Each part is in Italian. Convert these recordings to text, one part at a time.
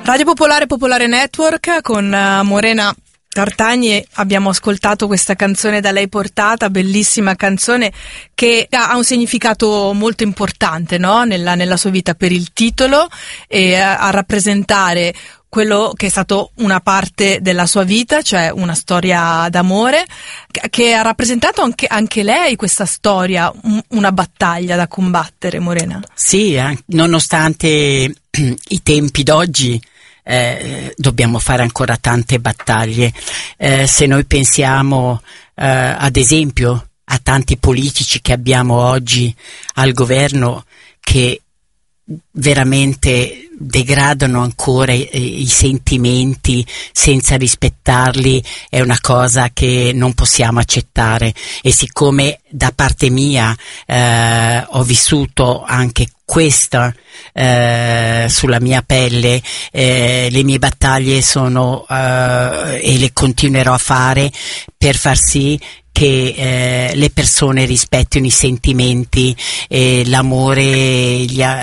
Radio Popolare, Popolare Network, con Morena Tartagni abbiamo ascoltato questa canzone da lei portata, bellissima canzone che ha un significato molto importante, no? nella sua vita, per il titolo e a rappresentare quello che è stato una parte della sua vita, cioè una storia d'amore, che ha rappresentato anche lei questa storia, una battaglia da combattere, Morena. Sì, nonostante i tempi d'oggi dobbiamo fare ancora tante battaglie. Se noi pensiamo ad esempio a tanti politici che abbiamo oggi al governo che veramente degradano ancora i sentimenti senza rispettarli, è una cosa che non possiamo accettare. E siccome da parte mia ho vissuto anche questa sulla mia pelle, le mie battaglie sono e le continuerò a fare per far sì che le persone rispettino i sentimenti e l'amore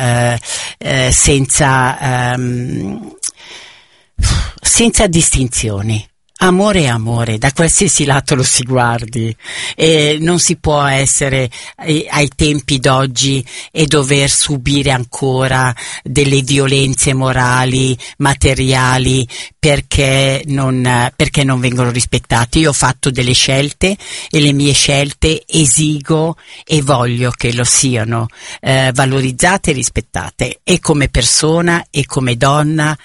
senza distinzioni. Amore è amore, da qualsiasi lato lo si guardi, e non si può essere ai tempi d'oggi e dover subire ancora delle violenze morali, materiali, perché non vengono rispettate. Io ho fatto delle scelte e le mie scelte esigo e voglio che lo siano valorizzate e rispettate, e come persona e come donna,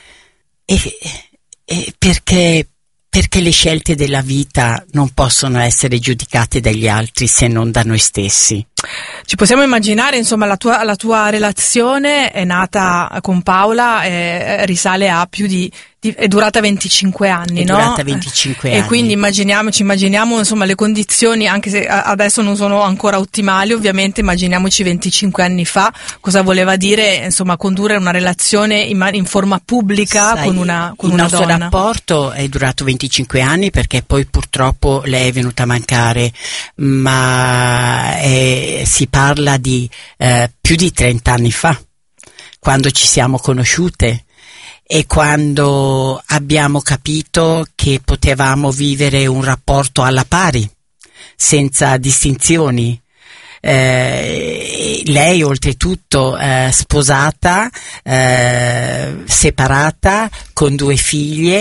e perché le scelte della vita non possono essere giudicate dagli altri se non da noi stessi. Ci possiamo immaginare, insomma, la tua relazione è nata con Paola, risale a è durata 25 anni, no? È durata 25 anni. E quindi immaginiamo insomma le condizioni, anche se adesso non sono ancora ottimali, ovviamente, immaginiamoci 25 anni fa, cosa voleva dire, insomma, condurre una relazione in forma pubblica. Sai, con una il nostro donna. rapporto è durato 25 anni perché poi purtroppo lei è venuta a mancare, ma si parla di più di 30 anni fa, quando ci siamo conosciute e quando abbiamo capito che potevamo vivere un rapporto alla pari, senza distinzioni. Lei oltretutto sposata, separata, con 2 figlie,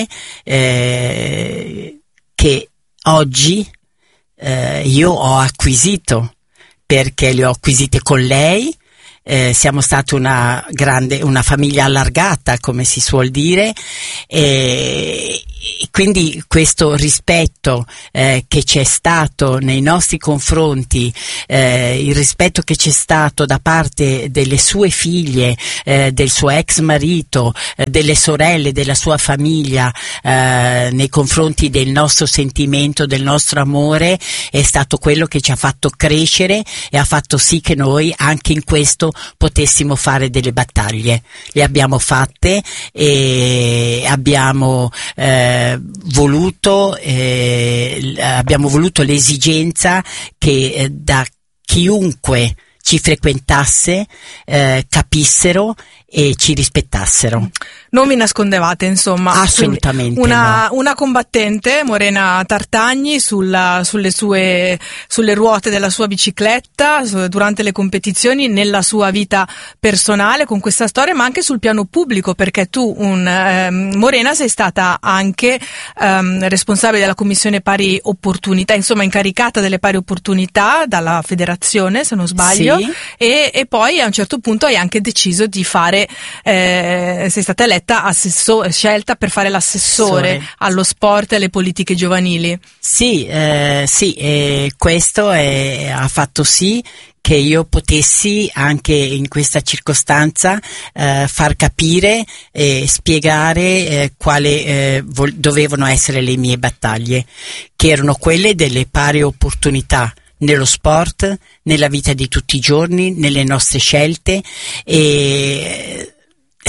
che oggi io ho acquisito, perché le ho acquisite con lei. Siamo stati una famiglia allargata, come si suol dire, e quindi questo rispetto che c'è stato nei nostri confronti, il rispetto che c'è stato da parte delle sue figlie, del suo ex marito, delle sorelle, della sua famiglia, nei confronti del nostro sentimento, del nostro amore, è stato quello che ci ha fatto crescere e ha fatto sì che noi anche in questo potessimo fare delle battaglie. Le abbiamo fatte e abbiamo voluto l'esigenza che da chiunque ci frequentasse capissero e ci rispettassero. Non vi nascondevate, insomma. Assolutamente una combattente, Morena Tartagni, sulle ruote della sua bicicletta, durante le competizioni, nella sua vita personale, con questa storia, ma anche sul piano pubblico, perché tu, Morena, sei stata anche responsabile della Commissione Pari Opportunità, insomma incaricata delle pari opportunità dalla federazione, se non sbaglio, sì. E poi a un certo punto hai anche deciso di fare, sei stata eletta scelta per fare l'assessore allo sport e alle politiche giovanili. Sì, questo ha fatto sì che io potessi anche in questa circostanza far capire e spiegare quali dovevano essere le mie battaglie, che erano quelle delle pari opportunità nello sport, nella vita di tutti i giorni, nelle nostre scelte, e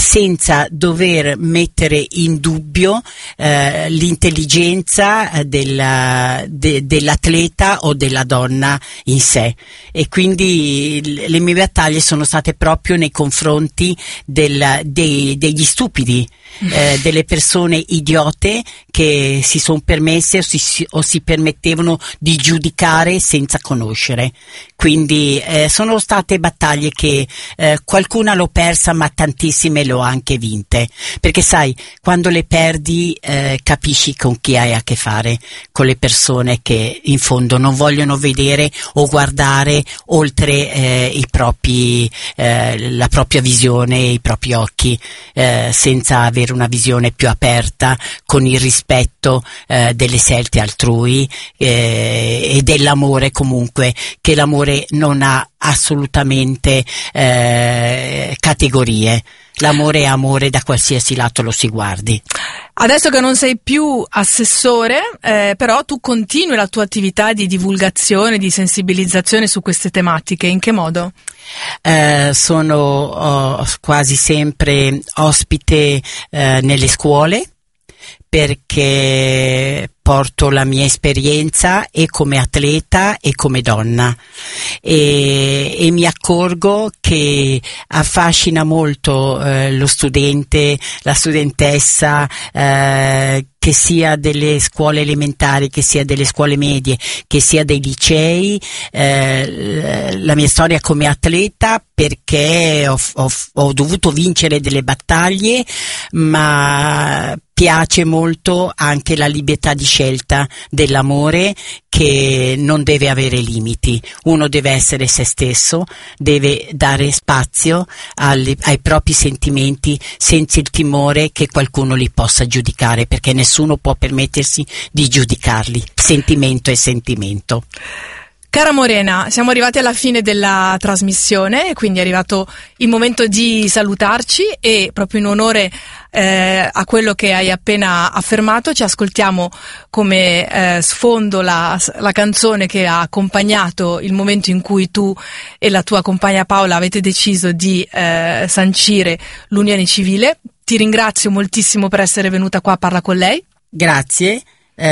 senza dover mettere in dubbio l'intelligenza dell'atleta o della donna in sé. E quindi le mie battaglie sono state proprio nei confronti degli stupidi, delle persone idiote che si sono permesse o si permettevano di giudicare senza conoscere. Quindi sono state battaglie che qualcuna l'ho persa, ma tantissime le ho anche vinte, perché sai, quando le perdi capisci con chi hai a che fare, con le persone che in fondo non vogliono vedere o guardare oltre la propria visione, i propri occhi, senza avere una visione più aperta, con il rispetto delle scelte altrui e dell'amore, comunque, che l'amore non ha assolutamente categorie. L'amore è amore da qualsiasi lato lo si guardi. Adesso che non sei più assessore, però tu continui la tua attività di divulgazione, di sensibilizzazione su queste tematiche. In che modo? Sono quasi sempre ospite nelle scuole, perché porto la mia esperienza e come atleta e come donna, e mi accorgo che affascina molto lo studente, la studentessa, che sia delle scuole elementari, che sia delle scuole medie, che sia dei licei, la mia storia come atleta, perché ho dovuto vincere delle battaglie, ma piace molto anche la libertà di scelta dell'amore, che non deve avere limiti. Uno deve essere se stesso, deve dare spazio ai propri sentimenti senza il timore che qualcuno li possa giudicare, perché nessuno può permettersi di giudicarli. Sentimento è sentimento. Cara Morena, siamo arrivati alla fine della trasmissione, quindi è arrivato il momento di salutarci, e proprio in onore a quello che hai appena affermato ci ascoltiamo come sfondo la canzone che ha accompagnato il momento in cui tu e la tua compagna Paola avete deciso di sancire l'unione civile. Ti ringrazio moltissimo per essere venuta qua a Parla con lei. Grazie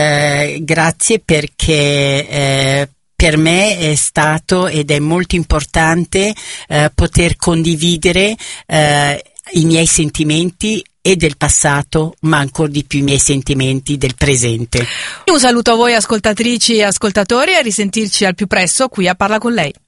perché per me è stato ed è molto importante poter condividere i miei sentimenti e del passato, ma ancora di più i miei sentimenti del presente. Un saluto a voi ascoltatrici e ascoltatori, e a risentirci al più presto qui a Parla con lei.